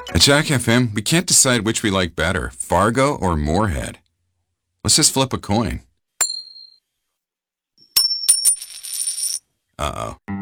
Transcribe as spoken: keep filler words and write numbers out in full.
At Jack F M, we can't decide which we like better, Fargo or Moorhead. Let's just flip a coin. Uh-oh.